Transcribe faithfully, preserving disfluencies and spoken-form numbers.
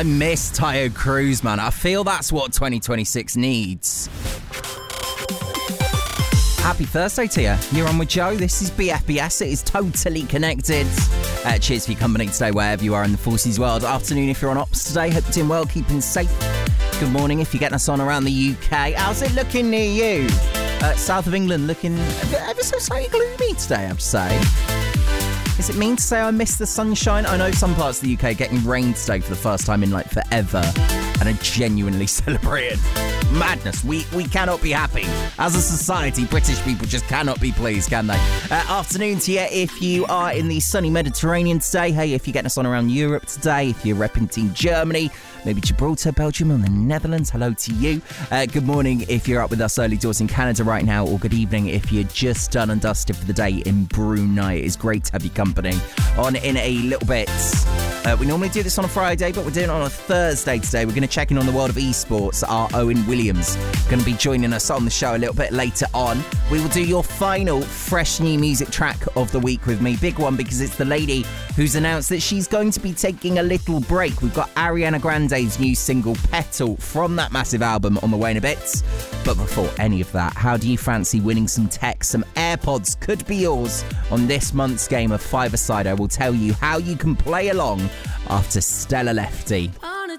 I miss Tayo Cruz, man. I feel that's what twenty twenty-six needs. Happy Thursday to you. You're on with Joe. This is B F B S. It is totally connected. Uh, cheers for your company today, wherever you are in the forces world. Afternoon if you're on ops today. Hope you're doing well, keeping safe. Good morning if you're getting us on around the U K. How's it looking near you? Uh, south of England looking ever so slightly gloomy today, I have to say. Is it mean to say I miss the sunshine? I know some parts of the U K are getting rain today for the first time in like forever, and are genuinely celebrating. Madness. We we cannot be happy. As a society, British people just cannot be pleased, can they? Uh, afternoon to you if you are in the sunny Mediterranean today. Hey, if you're getting us on around Europe today, if you're repping Team Germany, maybe Gibraltar, Belgium, and the Netherlands, hello to you. Uh, good morning if you're up with us early doors in Canada right now, or good evening if you're just done and dusted for the day in Brunei. It is great to have your company on in a little bit. Uh, we normally do this on a Friday, but we're doing it on a Thursday today. We're going to check in on the world of esports. Our Owen Williams going to be joining us on the show a little bit later on. We will do your final fresh new music track of the week with me. Big one, because it's the lady who's announced that she's going to be taking a little break. We've got Ariana Grande's new single, Petal, from that massive album on the way in a bit. But before any of that, how do you fancy winning some tech? Some AirPods could be yours on this month's game of Five-A-Side. I will tell you how you can play along after Stella Lefty.